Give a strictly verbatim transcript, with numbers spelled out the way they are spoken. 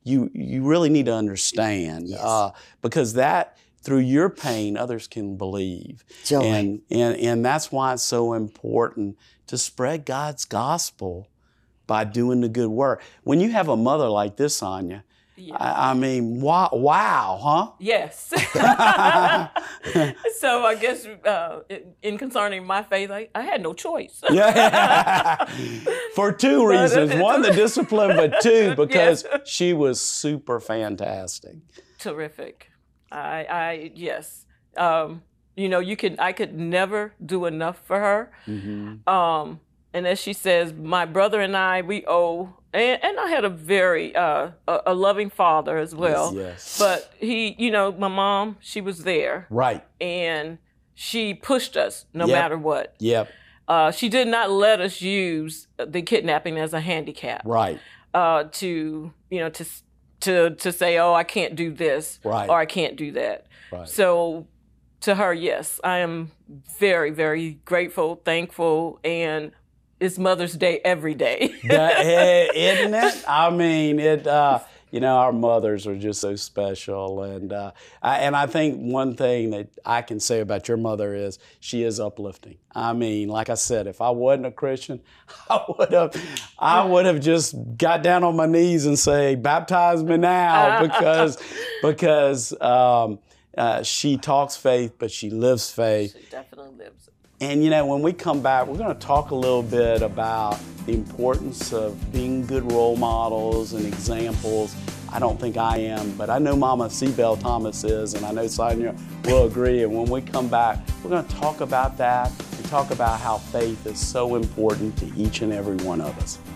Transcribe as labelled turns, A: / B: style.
A: you you really need to understand,
B: yes.
A: uh, because that through your pain, others can believe.
B: Joy.
A: And, and, and that's why it's so important to spread God's gospel by doing the good work. When you have a mother like this, Sonia, yeah. I, I mean, wow, wow, huh?
C: Yes. So I guess uh, in concerning my faith, I, I had no choice.
A: Yeah. For two reasons. One, the discipline, but two, because
C: yes.
A: she was super fantastic.
C: Terrific. I, I yes. Um, you know, you can. I could never do enough for her.
A: Mm-hmm.
C: Um, and as she says, my brother and I, we owe. And, and I had a very uh, a, a loving father as well.
A: Yes, yes.
C: But he, you know, my mom, she was there.
A: Right.
C: And she pushed us no
A: yep.
C: matter what.
A: Yep.
C: Uh, she did not let us use the kidnapping as a handicap.
A: Right.
C: Uh, to you know to. To, to say, oh, I can't do this,
A: right.
C: or I can't do that.
A: Right.
C: So to her, yes, I am very, very grateful, thankful, and it's Mother's Day every day.
A: That, isn't it? I mean, it. Uh, you know, our mothers are just so special, and uh, I, and I think one thing that I can say about your mother is she is uplifting. I mean, like I said, if I wasn't a Christian, I would have, I would have just got down on my knees and say, "Baptize me now," because because um, uh, she talks faith, but she lives faith.
C: She definitely lives it.
A: And you know, when we come back, we're going to talk a little bit about the importance of being good role models and examples. I don't think I am, but I know Mama Seabell Thomas is, and I know Sonia will agree. And when we come back, we're going to talk about that and talk about how faith is so important to each and every one of us.